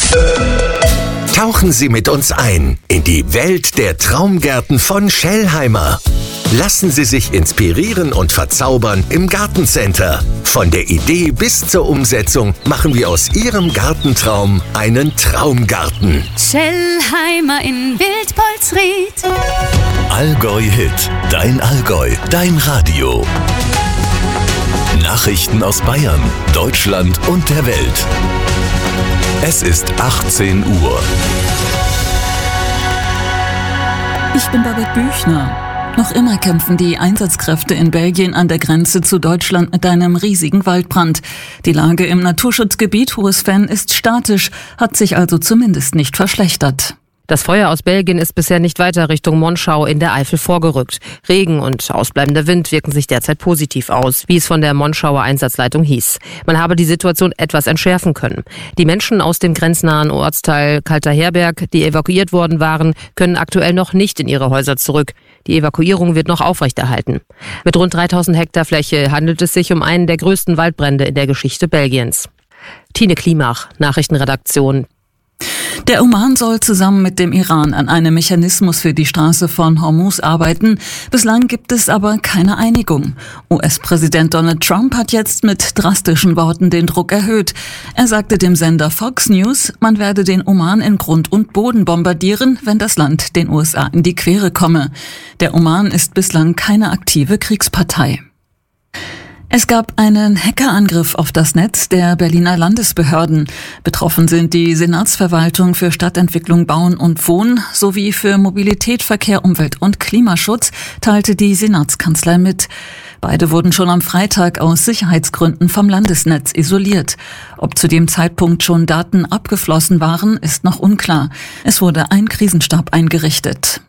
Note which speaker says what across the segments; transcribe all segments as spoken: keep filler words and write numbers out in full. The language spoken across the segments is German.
Speaker 1: Tauchen Sie mit uns ein in die Welt der Traumgärten von Schellheimer. Lassen Sie sich inspirieren und verzaubern im Gartencenter. Von der Idee bis zur Umsetzung machen wir aus Ihrem Gartentraum einen Traumgarten.
Speaker 2: Schellheimer in Wildpolsried.
Speaker 3: Allgäu Hit, dein Allgäu, dein Radio. Nachrichten aus Bayern, Deutschland und der Welt. Es ist achtzehn Uhr.
Speaker 4: Ich bin Babette Büchner. Noch immer kämpfen die Einsatzkräfte in Belgien an der Grenze zu Deutschland mit einem riesigen Waldbrand. Die Lage im Naturschutzgebiet Hohes Venn ist statisch, hat sich also zumindest nicht verschlechtert.
Speaker 5: Das Feuer aus Belgien ist bisher nicht weiter Richtung Monschau in der Eifel vorgerückt. Regen und ausbleibender Wind wirken sich derzeit positiv aus, wie es von der Monschauer Einsatzleitung hieß. Man habe die Situation etwas entschärfen können. Die Menschen aus dem grenznahen Ortsteil Kalterherberg, die evakuiert worden waren, können aktuell noch nicht in ihre Häuser zurück. Die Evakuierung wird noch aufrechterhalten. Mit rund dreitausend Hektar Fläche handelt es sich um einen der größten Waldbrände in der Geschichte Belgiens. Tine Klimach, Nachrichtenredaktion.
Speaker 4: Der Oman soll zusammen mit dem Iran an einem Mechanismus für die Straße von Hormuz arbeiten. Bislang gibt es aber keine Einigung. U S-Präsident Donald Trump hat jetzt mit drastischen Worten den Druck erhöht. Er sagte dem Sender Fox News, man werde den Oman in Grund und Boden bombardieren, wenn das Land den U S A in die Quere komme. Der Oman ist bislang keine aktive Kriegspartei. Es gab einen Hackerangriff auf das Netz der Berliner Landesbehörden. Betroffen sind die Senatsverwaltung für Stadtentwicklung, Bauen und Wohnen sowie für Mobilität, Verkehr, Umwelt und Klimaschutz, teilte die Senatskanzlei mit. Beide wurden schon am Freitag aus Sicherheitsgründen vom Landesnetz isoliert. Ob zu dem Zeitpunkt schon Daten abgeflossen waren, ist noch unklar. Es wurde ein Krisenstab eingerichtet.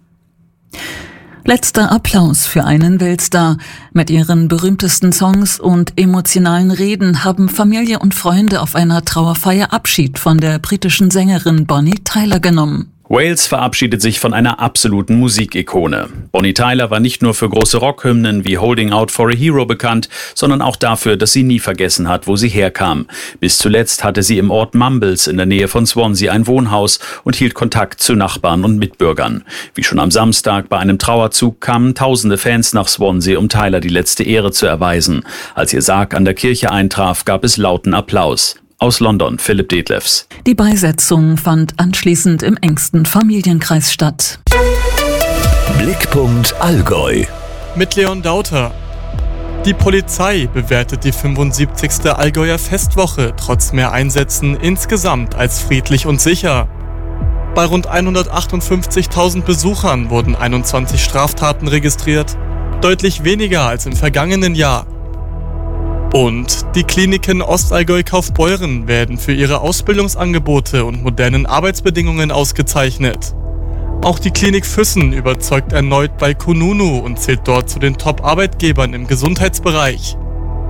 Speaker 4: Letzter Applaus für einen Weltstar. Mit ihren berühmtesten Songs und emotionalen Reden haben Familie und Freunde auf einer Trauerfeier Abschied von der britischen Sängerin Bonnie Tyler genommen.
Speaker 6: Wales verabschiedet sich von einer absoluten Musikikone. Bonnie Tyler war nicht nur für große Rockhymnen wie Holding Out for a Hero bekannt, sondern auch dafür, dass sie nie vergessen hat, wo sie herkam. Bis zuletzt hatte sie im Ort Mumbles in der Nähe von Swansea ein Wohnhaus und hielt Kontakt zu Nachbarn und Mitbürgern. Wie schon am Samstag bei einem Trauerzug kamen tausende Fans nach Swansea, um Tyler die letzte Ehre zu erweisen. Als ihr Sarg an der Kirche eintraf, gab es lauten Applaus. Aus London, Philipp Detlefs.
Speaker 4: Die Beisetzung fand anschließend im engsten Familienkreis statt.
Speaker 3: Blickpunkt Allgäu.
Speaker 7: Mit Leon Dauter. Die Polizei bewertet die fünfundsiebzigste Allgäuer Festwoche trotz mehr Einsätzen insgesamt als friedlich und sicher. Bei rund hundertachtundfünfzigtausend Besuchern wurden einundzwanzig Straftaten registriert, deutlich weniger als im vergangenen Jahr. Und die Kliniken Ostallgäu-Kaufbeuren werden für ihre Ausbildungsangebote und modernen Arbeitsbedingungen ausgezeichnet. Auch die Klinik Füssen überzeugt erneut bei Kununu und zählt dort zu den Top-Arbeitgebern im Gesundheitsbereich.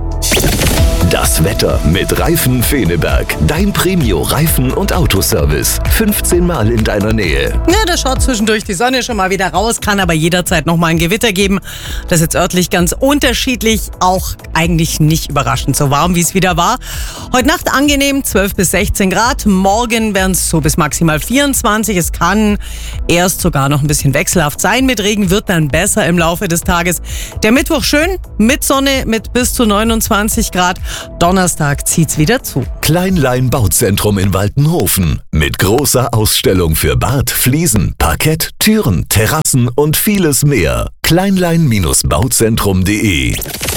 Speaker 3: Das Wetter mit Reifen Feneberg. Dein Premio-Reifen- und Autoservice. fünfzehn Mal in deiner Nähe.
Speaker 8: Ja, da schaut zwischendurch die Sonne schon mal wieder raus, kann aber jederzeit nochmal ein Gewitter geben. Das ist jetzt örtlich ganz unterschiedlich, auch eigentlich nicht überraschend so warm, wie es wieder war. Heute Nacht angenehm, zwölf bis sechzehn Grad. Morgen werden es so bis maximal vierundzwanzig. Es kann erst sogar noch ein bisschen wechselhaft sein. Mit Regen wird dann besser im Laufe des Tages. Der Mittwoch schön, mit Sonne, mit bis zu neunundzwanzig Grad. Donnerstag zieht's wieder zu.
Speaker 3: Kleinlein Bauzentrum in Waltenhofen. Mit großer Ausstellung für Bad, Fliesen, Parkett, Türen, Terrassen und vieles mehr. kleinlein Bauzentrum punkt de.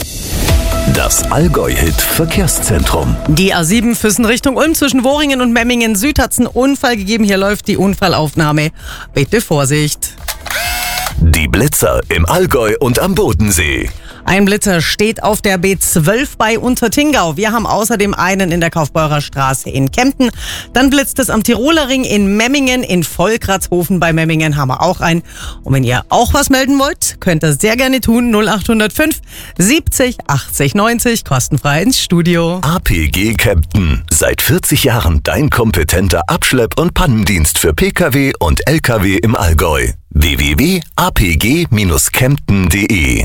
Speaker 3: Das Allgäu-Hit Verkehrszentrum.
Speaker 8: Die A sieben Füssen Richtung Ulm zwischen Woringen und Memmingen Süd hat's einen Unfall gegeben. Hier läuft die Unfallaufnahme. Bitte Vorsicht.
Speaker 3: Die Blitzer im Allgäu und am Bodensee.
Speaker 8: Ein Blitzer steht auf der B zwölf bei Untertingau. Wir haben außerdem einen in der Kaufbeurer Straße in Kempten. Dann blitzt es am Tiroler Ring in Memmingen. In Vollkratzhofen bei Memmingen haben wir auch einen. Und wenn ihr auch was melden wollt, könnt ihr sehr gerne tun. null acht null fünf siebzig achtzig neunzig, kostenfrei ins Studio.
Speaker 3: A P G Kempten. Seit vierzig Jahren dein kompetenter Abschlepp- und Pannendienst für Pkw und Lkw im Allgäu. w w w punkt a p g kempten punkt de.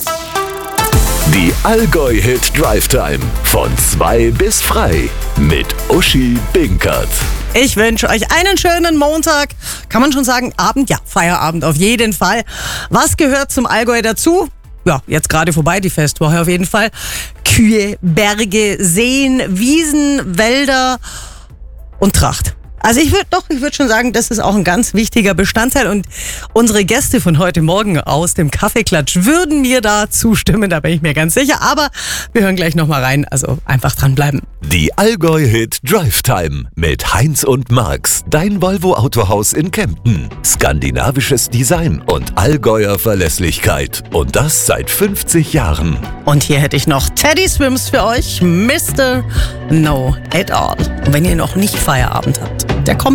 Speaker 3: Die Allgäu-Hit Drive Time. Von zwei bis frei. Mit Uschi Binkert.
Speaker 8: Ich wünsche euch einen schönen Montag. Kann man schon sagen, Abend? Ja, Feierabend auf jeden Fall. Was gehört zum Allgäu dazu? Ja, jetzt gerade vorbei, die Festwoche auf jeden Fall. Kühe, Berge, Seen, Wiesen, Wälder und Tracht. Also ich würde doch, ich würde schon sagen, das ist auch ein ganz wichtiger Bestandteil und unsere Gäste von heute Morgen aus dem Kaffeeklatsch würden mir da zustimmen, da bin ich mir ganz sicher. Aber wir hören gleich nochmal rein, also einfach dranbleiben.
Speaker 3: Die Allgäu-Hit Drive Time mit Heinz und Marx, dein Volvo Autohaus in Kempten. Skandinavisches Design und Allgäuer Verlässlichkeit. Und das seit fünfzig Jahren.
Speaker 8: Und hier hätte ich noch Teddy Swims für euch, Mister No at All. Und wenn ihr noch nicht Feierabend habt, der kommt